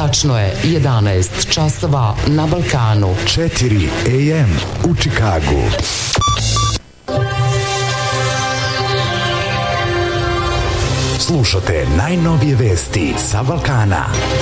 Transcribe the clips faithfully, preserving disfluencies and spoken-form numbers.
Tačno je jedanaest časova na Balkanu. četiri a m u Čikagu. Slušate najnovije vesti sa Balkana.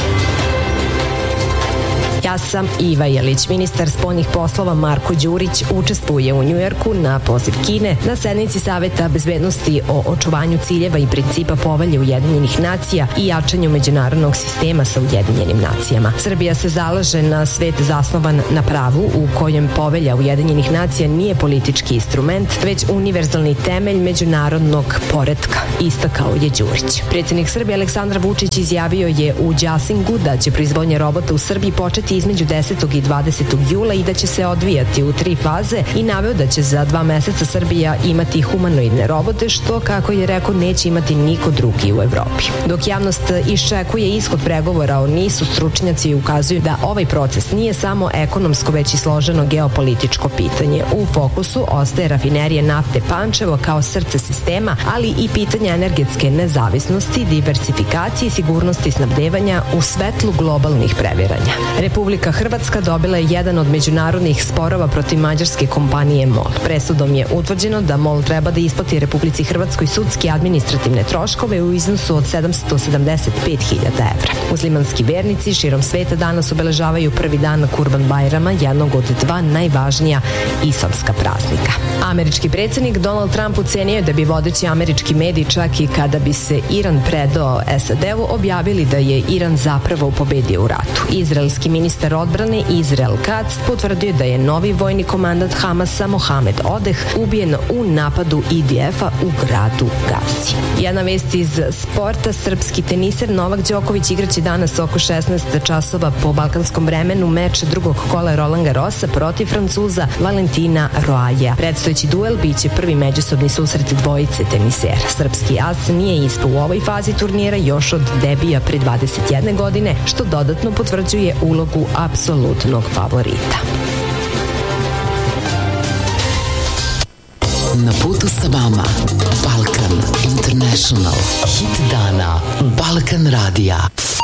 Ja sam Iva Jelić. Ministar spoljnih poslova Marko Đurić učestvuje u Njujorku na poziv Kine na sednici Saveta bezbednosti o očuvanju ciljeva i principa Povelje Ujedinjenih nacija i jačanju međunarodnog sistema sa Ujedinjenim nacijama. Srbija se zalaže na svet zasnovan na pravu u kojem Povelja Ujedinjenih nacija nije politički instrument, već univerzalni temelj međunarodnog poretka, istakao je Đurić. Predsjednik Srbije Aleksandar Vučić izjavio je u Đasingu da će proizvodnja robota u Srbiji početi između desetog i dvadesetog jula i da će se odvijati u tri faze i naveo da će za dva meseca Srbija imati humanoidne robote, što, kako je rekao, neće imati niko drugi u Evropi. Dok javnost iščekuje ishod pregovora o nisu, stručnjaci ukazuju da ovaj proces nije samo ekonomsko, već i složeno geopolitičko pitanje. U fokusu ostaje rafinerija nafte Pančevo kao srce sistema, ali i pitanje energetske nezavisnosti, diversifikacije i sigurnosti snabdevanja u svetlu globalnih previranja. Republika Hrvatska dobila je jedan od međunarodnih sporova protiv mađarske kompanije MOL. Presudom je utvrđeno da MOL treba da isplati Republici Hrvatskoj sudski administrativne troškove u iznosu od sedamsto sedamdeset pet hiljada evra. Muslimanski vernici širom sveta danas obeležavaju prvi dan Kurban Bajrama, jednog od dva najvažnija islamska praznika. Američki predsjednik Donald Trump ucenio da bi vodeći američki mediji, čak i kada bi se Iran predao S A D-u, objavili da je Iran zapravo pobedio u ratu. Izraelski ministar odbrane Izrael Katz potvrdio da je novi vojni komandant Hamasa Mohamed Odeh ubijen u napadu I D F-a u gradu Gazi. Jedna vest iz sporta: srpski teniser Novak Đoković igraće danas oko šesnaest časova po balkanskom vremenu meč drugog kola Roland Garrosa protiv Francuza Valentina Roaja. Predstojeći duel biće prvi međusobni susret dvojice tenisera. Srpski as nije ispao u ovoj fazi turnira još od debija pre dvadeset jedne godine, što dodatno potvrđuje ulogu apsolutnog favorita. Na putu sa vama Balkan International. Hit dana Balkan radija.